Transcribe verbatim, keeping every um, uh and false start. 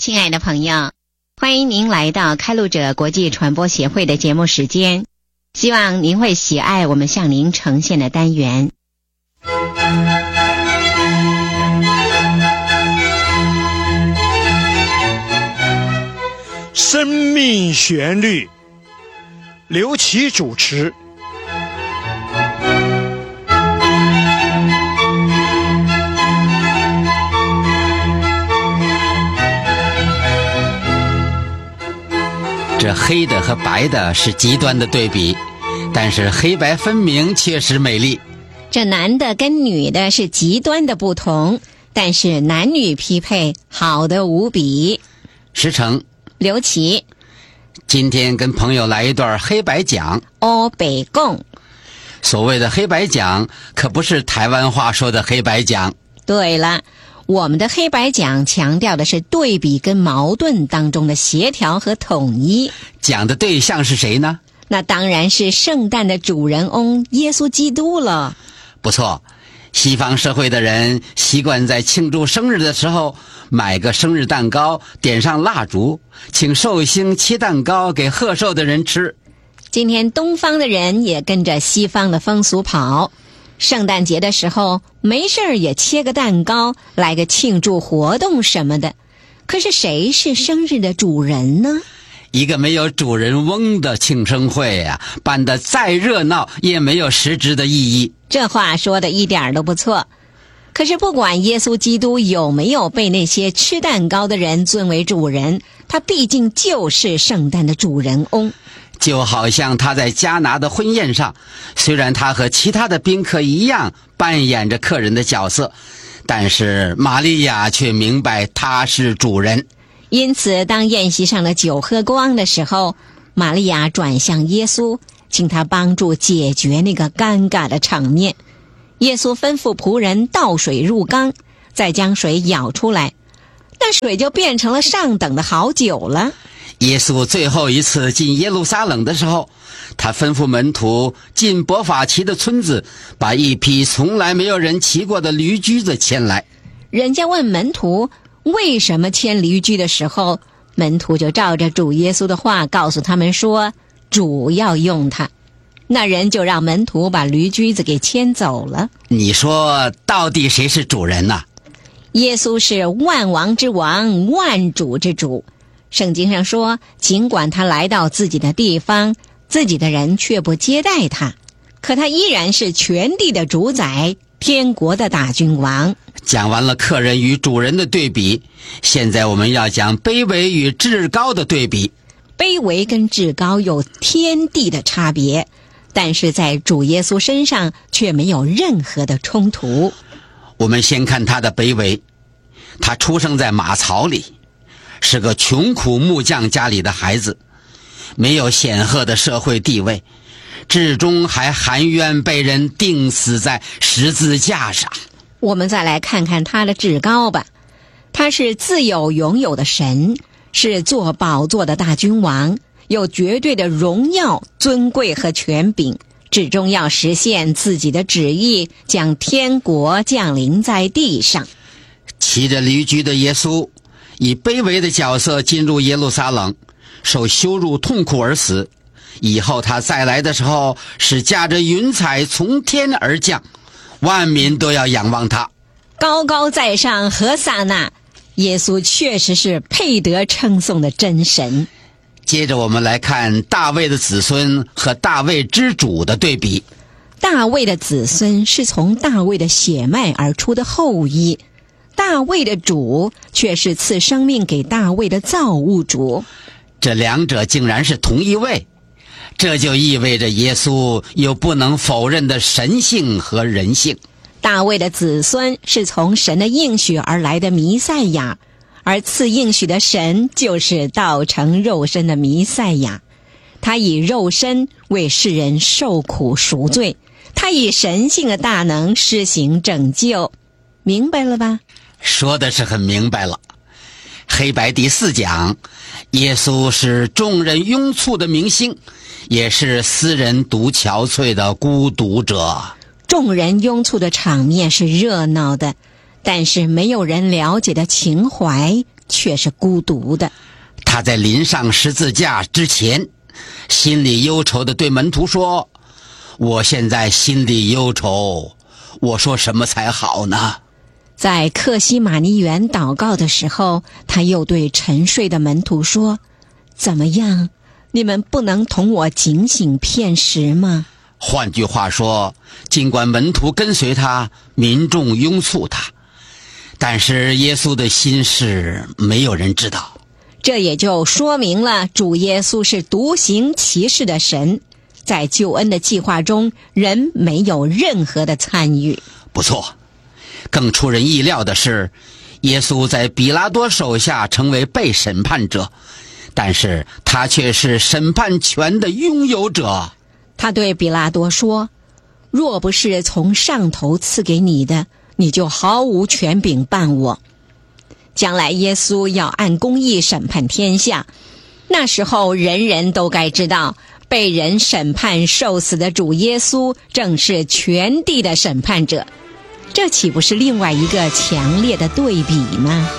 亲爱的朋友，欢迎您来到开路者国际传播协会的节目时间，希望您会喜爱我们向您呈现的单元。 生命旋律，刘琦主持。 这黑的和白的是极端的对比，但是黑白分明确实美丽。 这男的跟女的是极端的不同，但是男女匹配好得无比。 石成， 刘琦， 今天跟朋友来一段黑白讲。 欧北共。 所谓的黑白讲可不是台湾话说的黑白讲。 对了，我们的黑白讲强调的是对比跟矛盾当中的协调和统一。 讲的对象是谁呢？ 那当然是圣诞的主人翁耶稣基督了。 不错，西方社会的人习惯在庆祝生日的时候买个生日蛋糕，点上蜡烛，请寿星切蛋糕给贺寿的人吃。 今天东方的人也跟着西方的风俗跑，圣诞节的时候没事儿也切个蛋糕，来个庆祝活动什么的。可是谁是生日的主人呢？ 一个没有主人翁的庆生会啊，办得再热闹也没有实质的意义。 这话说的一点都不错。可是不管耶稣基督有没有被那些吃蛋糕的人尊为主人，他毕竟就是圣诞的主人翁。 就好像他在迦拿的婚宴上，虽然他和其他的宾客一样扮演着客人的角色，但是玛利亚却明白他是主人。 因此当宴席上的酒喝光的时候，玛利亚转向耶稣，请他帮助解决那个尴尬的场面。耶稣吩咐仆人倒水入缸，再将水舀出来，那水就变成了上等的好酒了。 耶稣最后一次进耶路撒冷的时候，他吩咐门徒进伯法其的村子，把一匹从来没有人骑过的驴驹子牵来。 人家问门徒为什么牵驴驹的时候，门徒就照着主耶稣的话告诉他们说，主要用它。那人就让门徒把驴驹子给牵走了。 你说到底谁是主人呢？ 耶稣是万王之王，万主之主。圣经上说，尽管他来到自己的地方，自己的人却不接待他，可他依然是全地的主宰，天国的大君王。 讲完了客人与主人的对比，现在我们要讲卑微与至高的对比。 卑微跟至高有天地的差别，但是在主耶稣身上却没有任何的冲突。 我们先看他的卑微。他出生在马槽里，是个穷苦木匠家里的孩子，没有显赫的社会地位，至终还含冤被人钉死在十字架上。 我们再来看看他的至高吧。他是自有永有的神，是坐宝座的大君王，有绝对的荣耀、尊贵和权柄，至终要实现自己的旨意，将天国降临在地上。 骑着驴驹的耶稣以卑微的角色进入耶路撒冷，受羞辱痛苦而死。以后他再来的时候，是驾着云彩从天而降，万民都要仰望他。 高高在上，何撒那！耶稣确实是配得称颂的真神。 接着我们来看大卫的子孙和大卫之主的对比。 大卫的子孙是从大卫的血脉而出的后裔，大卫的主却是赐生命给大卫的造物主。 这两者竟然是同一位，这就意味着耶稣有不能否认的神性和人性。 大卫的子孙是从神的应许而来的弥赛亚，而赐应许的神就是道成肉身的弥赛亚。他以肉身为世人受苦赎罪，他以神性的大能施行拯救。明白了吧？ 说的是很明白了。黑白第四讲，耶稣是众人拥簇的明星，也是私人独憔悴的孤独者。 众人拥簇的场面是热闹的，但是没有人了解的情怀却是孤独的。 他在临上十字架之前，心里忧愁地对门徒说：我现在心里忧愁，我说什么才好呢？ 在客西马尼园祷告的时候，他又对沉睡的门徒说：怎么样，你们不能同我警醒片时吗？ 换句话说，尽管门徒跟随他，民众拥簇他，但是耶稣的心事没有人知道。 这也就说明了主耶稣是独行其事的神，在救恩的计划中，人没有任何的参与。 不错，更出人意料的是，耶稣在比拉多手下成为被审判者，但是他却是审判权的拥有者。 他对比拉多说：若不是从上头赐给你的，你就毫无权柄办我。将来耶稣要按公义审判天下，那时候人人都该知道，被人审判受死的主耶稣正是全地的审判者。这岂不是另外一个强烈的对比吗？